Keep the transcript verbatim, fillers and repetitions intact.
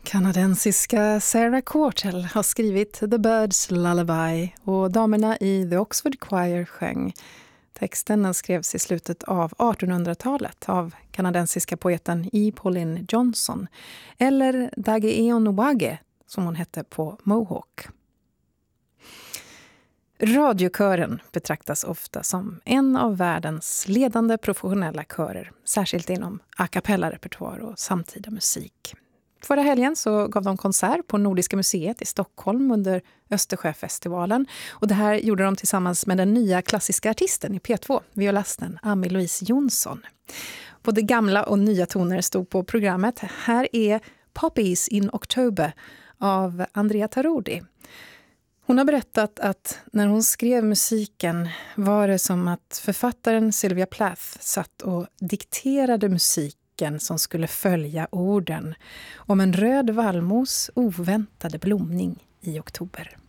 Kanadensiska Sarah Courtell har skrivit The Birds Lullaby och damerna i The Oxford Choir sjöng. Texten den skrevs i slutet av artonhundratalet av kanadensiska poeten E. Pauline Johnson eller Dage Wage som hon hette på Mohawk. Radiokören betraktas ofta som en av världens ledande professionella körer, särskilt inom a cappella-repertoar och samtida musik. Förra helgen så gav de konsert på Nordiska museet i Stockholm under Östersjöfestivalen. Och det här gjorde de tillsammans med den nya klassiska artisten i P två, violasten Ami-Louise Jonsson. Både gamla och nya toner stod på programmet. Här är Poppies in October av Andrea Tarodi. Hon har berättat att när hon skrev musiken var det som att författaren Sylvia Plath satt och dikterade musik som skulle följa orden om en röd vallmos oväntade blomning i oktober.